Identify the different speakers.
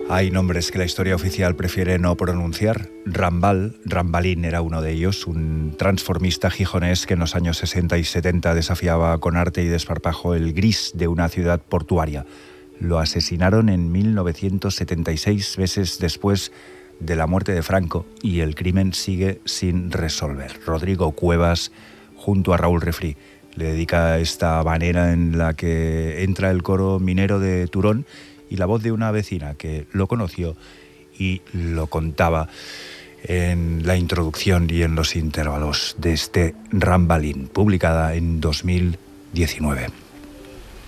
Speaker 1: Hay nombres que la historia oficial prefiere no pronunciar. Rambalín era uno de ellos, un transformista gijonés que en los años 60 y 70 desafiaba con arte y desparpajo el gris de una ciudad portuaria. Lo asesinaron en 1976, meses después de la muerte de Franco, y el crimen sigue sin resolver. Rodrigo Cuevas, junto a Raúl Refri, le dedica esta manera en la que entra el coro minero de Turón y la voz de una vecina que lo conoció y lo contaba en la introducción y en los intervalos de este Rambalín, publicada en 2019.